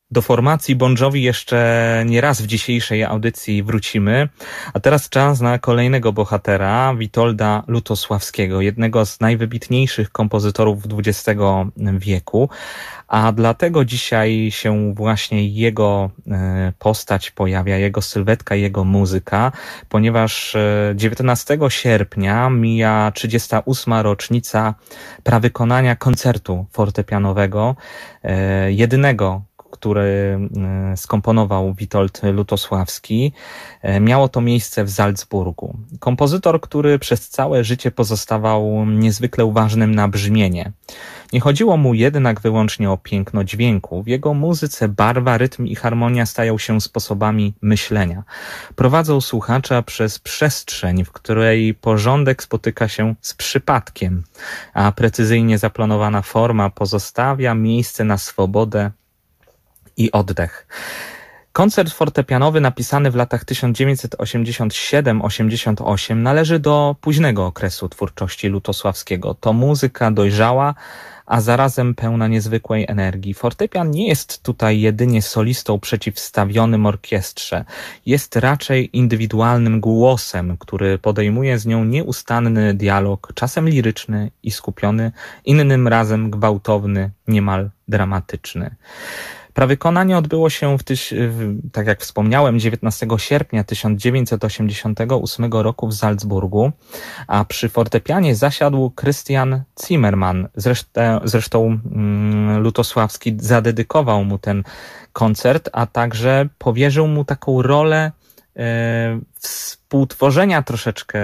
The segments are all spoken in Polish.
Do formacji Bon Jovi jeszcze nie raz w dzisiejszej audycji wrócimy, a teraz czas na kolejnego bohatera, Witolda Lutosławskiego, jednego z najwybitniejszych kompozytorów XX wieku, a dlatego dzisiaj się właśnie jego postać pojawia, jego sylwetka, jego muzyka, ponieważ 19 sierpnia mija 38. rocznica prawykonania koncertu fortepianowego, jedynego, który skomponował Witold Lutosławski. Miało to miejsce w Salzburgu. Kompozytor, który przez całe życie pozostawał niezwykle uważnym na brzmienie. Nie chodziło mu jednak wyłącznie o piękno dźwięku. W jego muzyce barwa, rytm i harmonia stają się sposobami myślenia. Prowadzą słuchacza przez przestrzeń, w której porządek spotyka się z przypadkiem, a precyzyjnie zaplanowana forma pozostawia miejsce na swobodę i oddech. Koncert fortepianowy napisany w latach 1987-88 należy do późnego okresu twórczości Lutosławskiego. To muzyka dojrzała, a zarazem pełna niezwykłej energii. Fortepian nie jest tutaj jedynie solistą przeciwstawionym orkiestrze. Jest raczej indywidualnym głosem, który podejmuje z nią nieustanny dialog, czasem liryczny i skupiony, innym razem gwałtowny, niemal dramatyczny. Prawykonanie odbyło się tak jak wspomniałem, 19 sierpnia 1988 roku w Salzburgu, a przy fortepianie zasiadł Christian Zimmermann. Zresztą Lutosławski zadedykował mu ten koncert, a także powierzył mu taką rolę współtworzenia troszeczkę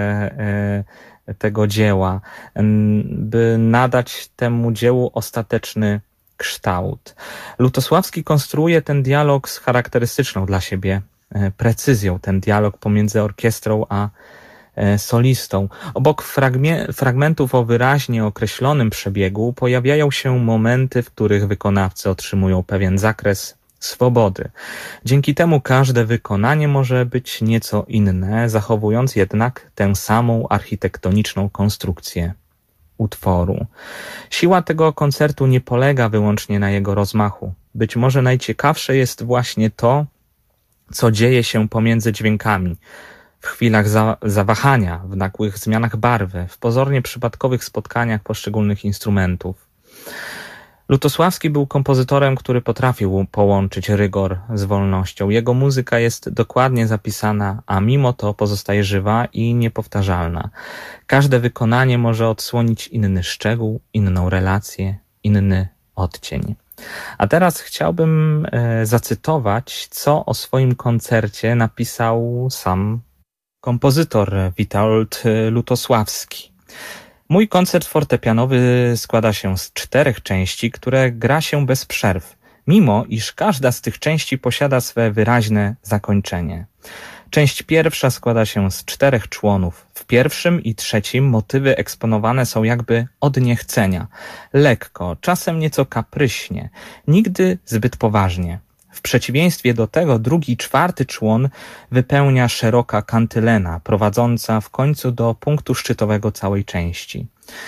tego dzieła, by nadać temu dziełu ostateczny kształt. Lutosławski konstruuje ten dialog z charakterystyczną dla siebie precyzją, ten dialog pomiędzy orkiestrą a solistą. Obok fragmentów o wyraźnie określonym przebiegu pojawiają się momenty, w których wykonawcy otrzymują pewien zakres swobody. Dzięki temu każde wykonanie może być nieco inne, zachowując jednak tę samą architektoniczną konstrukcję utworu. Siła tego koncertu nie polega wyłącznie na jego rozmachu. Być może najciekawsze jest właśnie to, co dzieje się pomiędzy dźwiękami, w chwilach zawahania, w nagłych zmianach barwy, w pozornie przypadkowych spotkaniach poszczególnych instrumentów. Lutosławski był kompozytorem, który potrafił połączyć rygor z wolnością. Jego muzyka jest dokładnie zapisana, a mimo to pozostaje żywa i niepowtarzalna. Każde wykonanie może odsłonić inny szczegół, inną relację, inny odcień. A teraz chciałbym zacytować, co o swoim koncercie napisał sam kompozytor Witold Lutosławski. Mój koncert fortepianowy składa się z 4 części, które gra się bez przerw, mimo iż każda z tych części posiada swe wyraźne zakończenie. Część pierwsza składa się z 4 członów. W pierwszym i trzecim motywy eksponowane są jakby od niechcenia, lekko, czasem nieco kapryśnie, nigdy zbyt poważnie. W przeciwieństwie do tego drugi i czwarty człon wypełnia szeroka kantylena, prowadząca w końcu do punktu szczytowego całej części.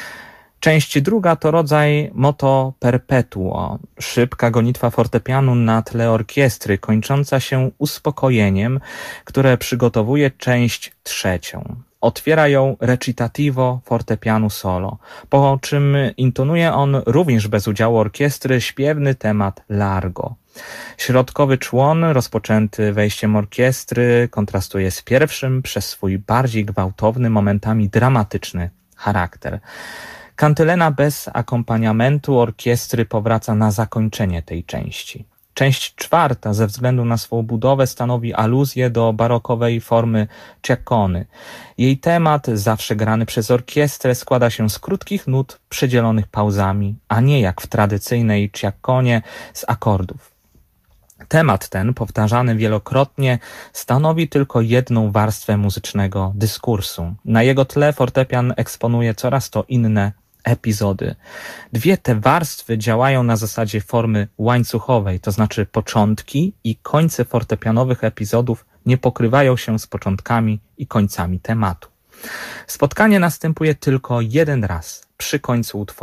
Część druga to rodzaj moto perpetuo, szybka gonitwa fortepianu na tle orkiestry, kończąca się uspokojeniem, które przygotowuje część trzecią. Otwiera ją recitativo fortepianu solo, po czym intonuje on również bez udziału orkiestry śpiewny temat largo. Środkowy człon, rozpoczęty wejściem orkiestry, kontrastuje z pierwszym przez swój bardziej gwałtowny, momentami dramatyczny charakter. Kantylena bez akompaniamentu orkiestry powraca na zakończenie tej części. Część czwarta ze względu na swą budowę stanowi aluzję do barokowej formy ciaccony. Jej temat, zawsze grany przez orkiestrę, składa się z krótkich nut przedzielonych pauzami, a nie jak w tradycyjnej ciacconie z akordów. Temat ten, powtarzany wielokrotnie, stanowi tylko jedną warstwę muzycznego dyskursu. Na jego tle fortepian eksponuje coraz to inne epizody. Dwie te warstwy działają na zasadzie formy łańcuchowej, to znaczy początki i końce fortepianowych epizodów nie pokrywają się z początkami i końcami tematu. Spotkanie następuje tylko jeden raz, przy końcu utworu.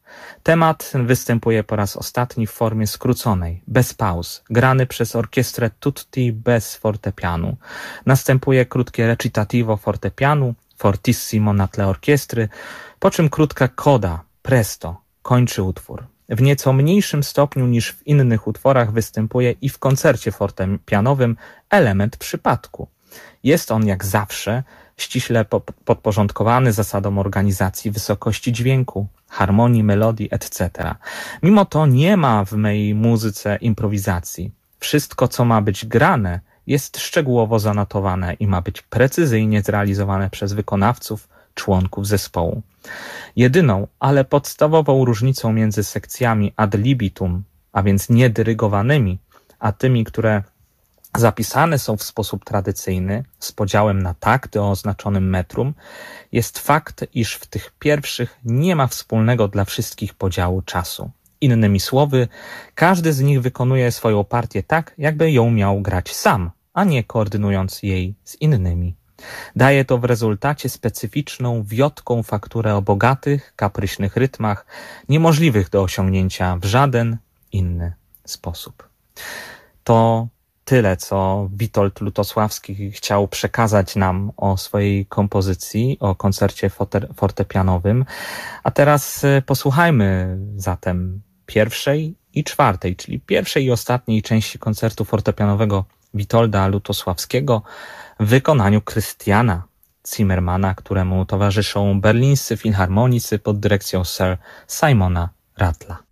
Temat występuje po raz ostatni w formie skróconej, bez pauz, grany przez orkiestrę tutti bez fortepianu. Następuje krótkie recitativo fortepianu, fortissimo na tle orkiestry, po czym krótka coda, presto, kończy utwór. W nieco mniejszym stopniu niż w innych utworach występuje i w koncercie fortepianowym element przypadku. Jest on jak zawsze ściśle podporządkowany zasadom organizacji wysokości dźwięku, harmonii, melodii, etc. Mimo to nie ma w mej muzyce improwizacji. Wszystko, co ma być grane, jest szczegółowo zanotowane i ma być precyzyjnie zrealizowane przez wykonawców, członków zespołu. Jedyną, ale podstawową różnicą między sekcjami ad libitum, a więc niedyrygowanymi, a tymi, które zapisane są w sposób tradycyjny, z podziałem na takty o oznaczonym metrum, jest fakt, iż w tych pierwszych nie ma wspólnego dla wszystkich podziału czasu. Innymi słowy, każdy z nich wykonuje swoją partię tak, jakby ją miał grać sam, a nie koordynując jej z innymi. Daje to w rezultacie specyficzną, wiotką fakturę o bogatych, kapryśnych rytmach, niemożliwych do osiągnięcia w żaden inny sposób. To tyle, co Witold Lutosławski chciał przekazać nam o swojej kompozycji, o koncercie fortepianowym. A teraz posłuchajmy zatem pierwszej i czwartej, czyli pierwszej i ostatniej części koncertu fortepianowego Witolda Lutosławskiego w wykonaniu Christiana Zimmermana, któremu towarzyszą berlińscy filharmonicy pod dyrekcją Sir Simona Rattla.